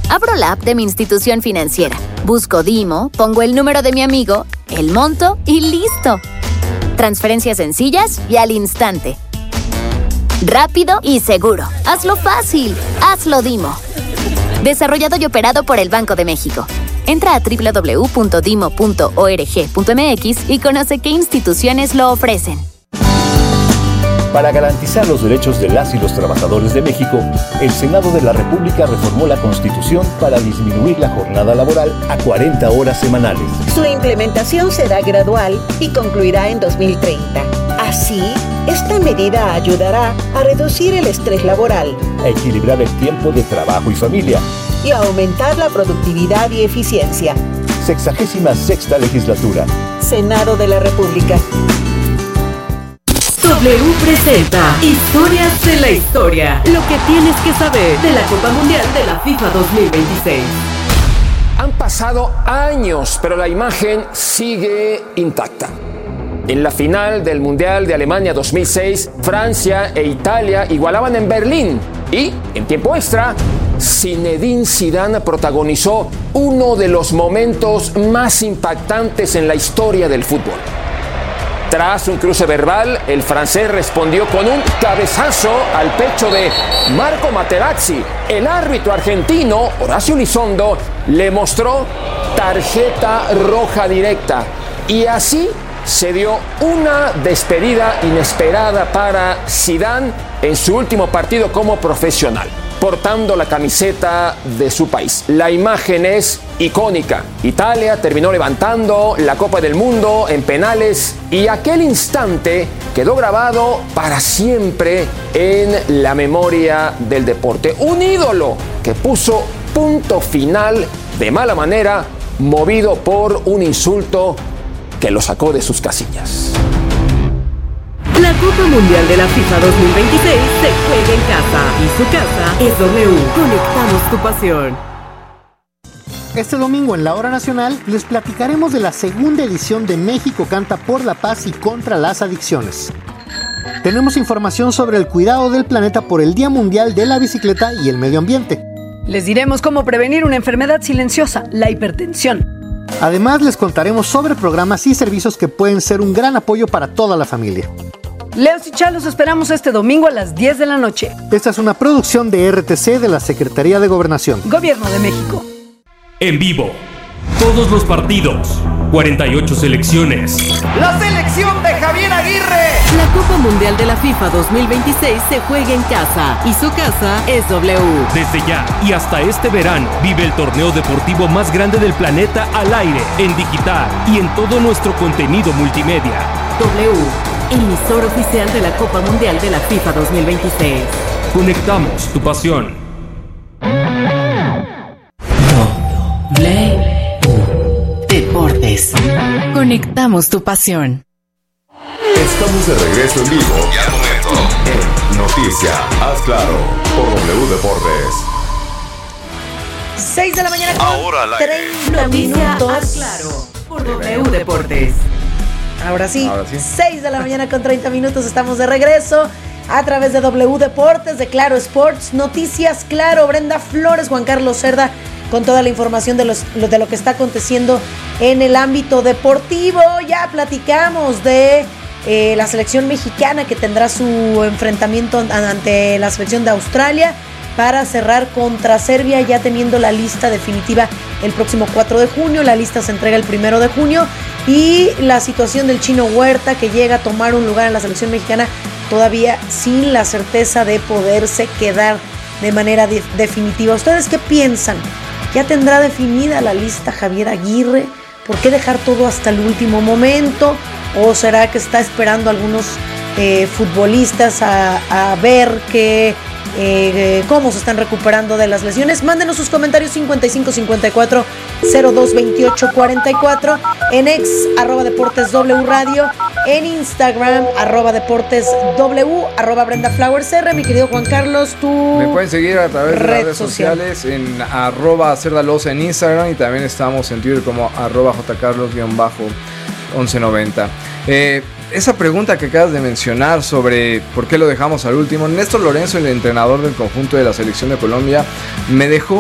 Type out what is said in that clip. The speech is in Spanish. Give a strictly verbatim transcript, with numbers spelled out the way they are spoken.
Abro la app de mi institución financiera, busco Dimo, pongo el número de mi amigo, el monto y ¡listo! Transferencias sencillas y al instante. Rápido y seguro. Hazlo fácil. Hazlo Dimo. Desarrollado y operado por el Banco de México. Entra a doble u doble u doble u punto dimo punto org punto eme equis y conoce qué instituciones lo ofrecen. Para garantizar los derechos de las y los trabajadores de México, el Senado de la República reformó la Constitución para disminuir la jornada laboral a cuarenta horas semanales. Su implementación será gradual y concluirá en dos mil treinta. Así, esta medida ayudará a reducir el estrés laboral, a equilibrar el tiempo de trabajo y familia y a aumentar la productividad y eficiencia. Sexagésima sexta legislatura. Senado de la República. W presenta Historias de la Historia. Lo que tienes que saber de la Copa Mundial de la FIFA dos mil veintiséis. Han pasado años, pero la imagen sigue intacta. En la final del Mundial de Alemania dos mil seis, Francia e Italia igualaban en Berlín. Y, en tiempo extra, Zinedine Zidane protagonizó uno de los momentos más impactantes en la historia del fútbol. Tras un cruce verbal, el francés respondió con un cabezazo al pecho de Marco Materazzi. El árbitro argentino, Horacio Elizondo, le mostró tarjeta roja directa. Y así se dio una despedida inesperada para Zidane en su último partido como profesional, portando la camiseta de su país. La imagen es icónica. Italia terminó levantando la Copa del Mundo en penales y aquel instante quedó grabado para siempre en la memoria del deporte. Un ídolo que puso punto final de mala manera, movido por un insulto que lo sacó de sus casillas. La Copa Mundial de la FIFA dos mil veintiséis se juega en casa y su casa es W. Conectamos tu pasión. Este domingo en la Hora Nacional les platicaremos de la segunda edición de México Canta por la Paz y contra las Adicciones. Tenemos información sobre el cuidado del planeta por el Día Mundial de la Bicicleta y el Medio Ambiente. Les diremos cómo prevenir una enfermedad silenciosa, la hipertensión. Además les contaremos sobre programas y servicios que pueden ser un gran apoyo para toda la familia. Leos y Chá los esperamos este domingo a las diez de la noche. Esta es una producción de R T C de la Secretaría de Gobernación. Gobierno de México. En vivo, todos los partidos, cuarenta y ocho selecciones. ¡La selección de Javier Aguirre! La Copa Mundial de la FIFA dos mil veintiséis se juega en casa y su casa es W. Desde ya y hasta este verano, vive el torneo deportivo más grande del planeta al aire, en digital y en todo nuestro contenido multimedia. W, emisor oficial de la Copa Mundial de la FIFA dos mil veintiséis. Conectamos tu pasión. W Deportes. Conectamos tu pasión. Estamos de regreso en vivo y al momento en Noticia, haz claro, por W Deportes. seis de la mañana con Ahora al aire. treinta minutos. Haz claro, por W Deportes. Ahora sí, Ahora sí. seis de la mañana con treinta minutos, estamos de regreso a través de W Deportes, de Claro Sports, Noticias Claro, Brenda Flores, Juan Carlos Cerda, con toda la información de, los, de lo que está aconteciendo en el ámbito deportivo. Ya platicamos de eh, la selección mexicana que tendrá su enfrentamiento ante la selección de Australia para cerrar contra Serbia, ya teniendo la lista definitiva el próximo cuatro de junio. La lista se entrega el primero de junio y la situación del Chino Huerta, que llega a tomar un lugar en la selección mexicana todavía sin la certeza de poderse quedar de manera de- definitiva. ¿Ustedes qué piensan? ¿Ya tendrá definida la lista Javier Aguirre? ¿Por qué dejar todo hasta el último momento? ¿O será que está esperando a algunos eh, futbolistas a, a ver que, eh, cómo se están recuperando de las lesiones? Mándenos sus comentarios cincuenta y cinco cincuenta y cuatro cero dos veintiocho cuarenta y cuatro, en ex arroba deportes W Radio, en Instagram arroba deportes W, arroba Brenda Flowers R. Mi querido Juan Carlos, tú Me pueden seguir a través de red las redes social. sociales en arroba cerdalosa en Instagram, y también estamos en Twitter como arroba jcarlos once noventa. Eh, esa pregunta que acabas de mencionar sobre por qué lo dejamos al último, Néstor Lorenzo, el entrenador del conjunto de la selección de Colombia, me dejó